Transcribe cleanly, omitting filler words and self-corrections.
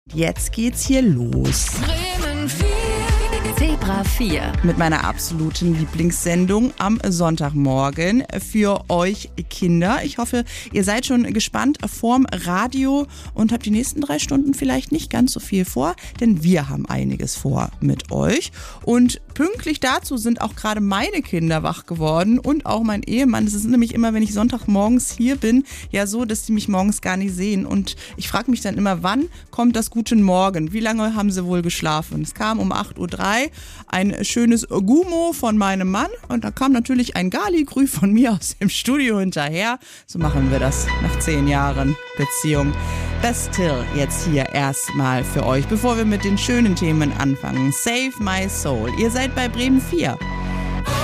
Jetzt geht's hier los. Bremen 4. Zebra 4. Mit meiner absoluten Lieblingssendung am Sonntagmorgen für euch Kinder. Ich hoffe, ihr seid schon gespannt vorm Radio und habt die nächsten 3 Stunden vielleicht nicht ganz so viel vor, denn wir haben einiges vor mit euch. Und pünktlich dazu sind auch gerade meine Kinder wach geworden und auch mein Ehemann. Es ist nämlich immer, wenn ich Sonntagmorgens hier bin, ja so, dass die mich morgens gar nicht sehen. Und ich frage mich dann immer, wann kommt das Guten Morgen? Wie lange haben sie wohl geschlafen? Es kam um 8:03 Uhr ein schönes Gummo von meinem Mann und da kam natürlich ein Gali-Grü von mir aus dem Studio hinterher. So machen wir das nach 10 Jahren Beziehung. Das Till jetzt hier erstmal für euch, bevor wir mit den schönen Themen anfangen. Save My Soul. Ihr seid bei Bremen 4.